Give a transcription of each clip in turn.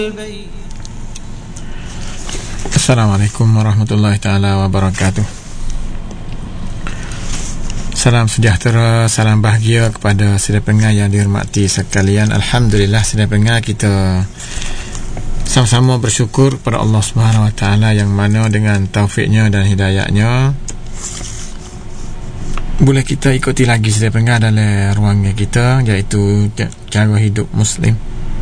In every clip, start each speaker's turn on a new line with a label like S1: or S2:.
S1: Assalamualaikum warahmatullahi taala wabarakatuh. Salam sejahtera, salam bahagia kepada saudara pendengar yang dihormati sekalian. Alhamdulillah, saudara pendengar, kita sama-sama bersyukur kepada Allah Subhanahu Wa Taala yang mana dengan taufiknya dan hidayahnya boleh kita ikuti lagi saudara pendengar dalam ruangan kita, iaitu cara hidup Muslim.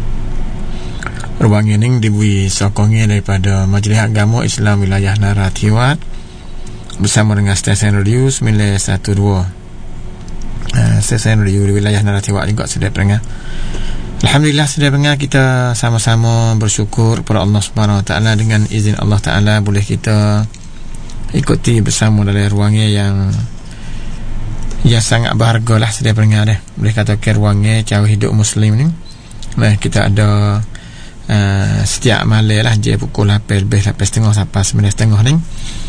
S1: Ruang ini diberi sokongan daripada Majlis Agama Islam Wilayah Narathiwat bersama dengan stesen radio 912, stesen radio di Wilayah Narathiwat juga sudah pendengar. Alhamdulillah sudah pendengar, kita sama-sama bersyukur kepada Allah Subhanahu Wa Taala. Dengan izin Allah Taala boleh kita ikuti bersama dalam ruangnya yang sangat berharga lah sudah pendengar dah. Boleh katakan ruangnya cara hidup Muslim ni. Nah, kita ada setiap malam lah, je pukul 8 lebih 8.30 sampai 9.30 ni,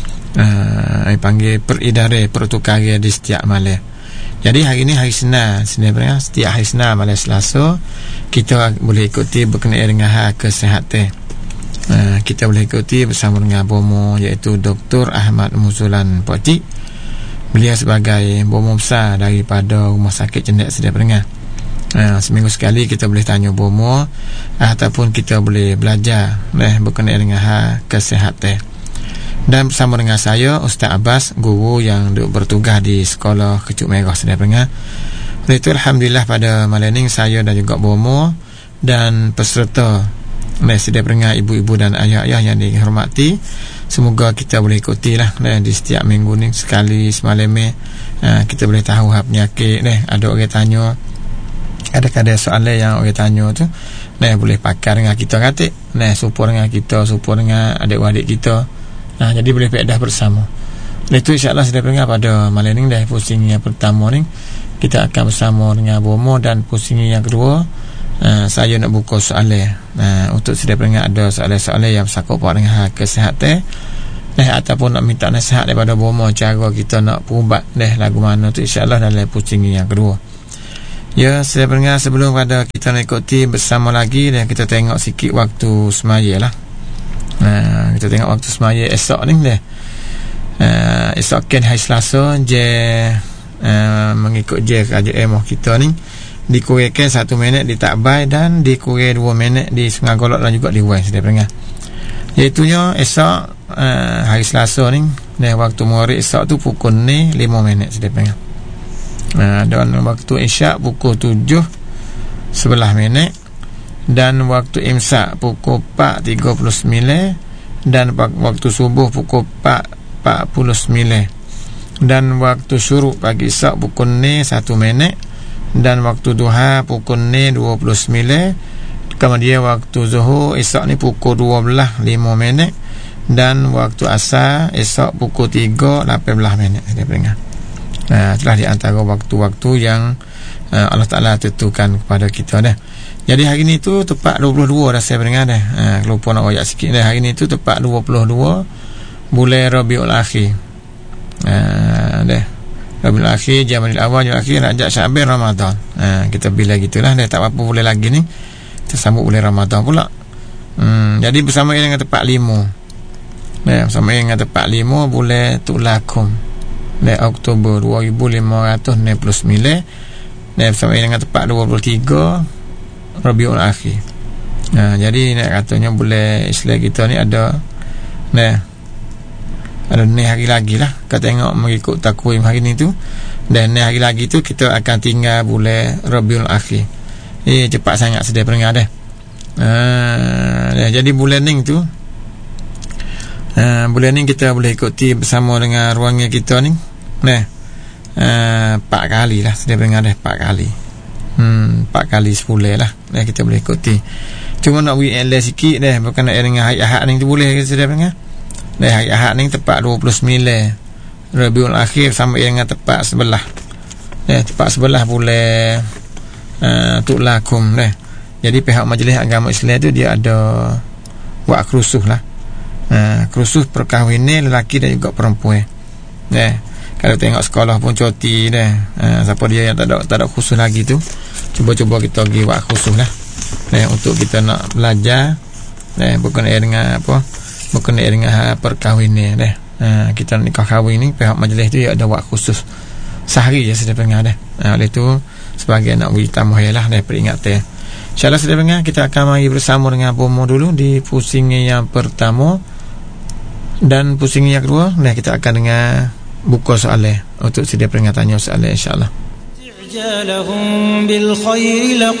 S1: panggil peridare pertukaran di setiap malam. Jadi hari ni hari Senin sebenarnya, setiap hari Senin malam Selasa kita boleh ikuti berkenaan dengan hal kesihatan. Kita boleh ikuti bersama dengan bomo, iaitu Dr. Ahmad Muzulan Pocik. Beliau sebagai bomo besar daripada Rumah Sakit Cendeck Sedia Pendengar. Seminggu sekali kita boleh tanya bomo ataupun kita boleh belajar berkenaan dengan hal kesihatan. Dan bersama dengan saya Ustaz Abbas, guru yang bertugas di Sekolah Kecuk Merah Sedia Pendengar. Oleh itu alhamdulillah pada malam ini saya dan juga bomo dan peserta Sedia Pendengar, ibu-ibu dan ayah-ayah yang dihormati, semoga kita boleh ikutilah di setiap minggu ni sekali semalam kita boleh tahu hal penyakit. Ada orang tanya, ada soalan yang orang tanya tu, boleh pakai dengan kita katik, support dengan kita, support dengan adik-adik kita. Jadi boleh pedah bersama. Itu insya-Allah sudah pendengar pada malam ni dah pusing yang pertama ni kita akan bersama dengan bomo, dan pusing yang kedua saya nak buka soalan. Untuk sudah pendengar ada soalan-soalan yang bersangkut dengan hal kesihatan, ataupun nak minta nasihat daripada bomo cara kita nak perubat lagu mana tu, insya-Allah dalam pusing yang kedua. Ya, saya pendengar, sebelum pada kita nak ikuti bersama lagi, dan kita tengok sikit waktu semaya lah. Kita tengok waktu semaya esok ni esok kan hari Selasa, mengikut kerajaan kita ni dikurangkan 1 minit di Takbai dan dikurang 2 minit di Sungai Golok dan juga di Wai, saya pendengar. Iaitunya esok hari Selasa ni, waktu maghrib esok tu pukul ni 5 minit, saya pendengar. Dan waktu isyak pukul 7:11 minit, dan waktu imsak pukul 4:39, dan waktu subuh pukul 4:49, dan waktu syuruk pagi isyak pukul 1 minit, dan waktu duha pukul 29. Kemudian waktu zuhur isyak ni pukul 12:05 minit, dan waktu asar esok pukul 3:18 minit. Saya dengar. Itulah di antara waktu-waktu yang Allah Ta'ala tentukan kepada kita dah. Jadi hari ni tu tepat 22 dah, saya dengar dah. Lupa nak royak sikit dah. Hari ni tu tepat 22 bulan Rabiul Akhir. Dah Rabiul Akhir, Jamadil Awal, Jamadil Akhir, Rajab, Syaban, Ramadan. Kita bila gitulah dah, tak apa bulan lagi ni kita sambut bulan Ramadan pula. Jadi bersama dengan tepat 5. Bersama dengan tepat 5 bulan Tulakum, Oktober 2569, bersama dengan tepat 23 Rabiul Akhir. Jadi nak katanya bulan Islam kita ni ada ni hari lagi lah. Kita tengok mengikut takwim hari ni tu, dan ni hari lagi tu kita akan tinggal bulan Rabiul Akhir. Cepat sangat sedia pendengar dah. Jadi bulan ni tu, bulan ni kita boleh ikuti bersama dengan ruangnya kita ni 4 kali lah, sedia pendengar dah, 4 kali. 4 kali sebulan lah kita boleh ikuti. Cuma nak beri sikit dah berkenaan dengan hari Ahad ni tu boleh ke sedia pendengar? Hari Ahad ni tepat 29 Rabiul Akhir sampai dengan tepat 11. Tepat 11 bulan Tulakum. Jadi pihak Majlis Agama Islam tu dia ada buat kerusuh lah. Kerusuh perkahwinan lelaki dan juga perempuan. Kalau tengok sekolah pun cuti dah. Siapa dia yang tak ada khusus lagi tu, cuba kita pergi buat khusus lah. Untuk kita nak belajar berkenaan dengan apa, berkenaan dengan perkahwinan dah. Kita nak nikah kahwin ni, pihak majlis tu ada buat khusus sehari je sedia pendengar dah. Oleh tu sebagai nak beri tambahan lah peringatan. InsyaAllah sedia pendengar, kita akan mari bersama dengan Bomo dulu di pusing yang pertama, dan pusing yang kedua kita akan dengar buka soalan untuk sedia pendengar tanya soalan, insyaAllah.